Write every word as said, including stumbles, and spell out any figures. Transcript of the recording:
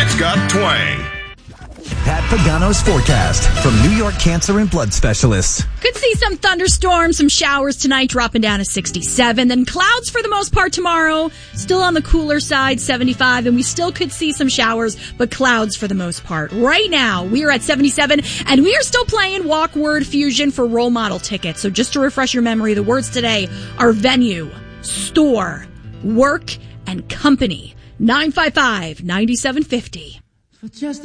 It's got twang. Pat Pagano's forecast from New York Cancer and Blood Specialists. Could see some thunderstorms, some showers tonight, dropping down to sixty-seven. Then clouds for the most part tomorrow, still on the cooler side, seventy-five. And we still could see some showers, but clouds for the most part. Right now, we are at seventy-seven, and we are still playing Walk Word Fusion for role model tickets. So just to refresh your memory, the words today are venue, store, work, and company. nine five five, nine seven five zero.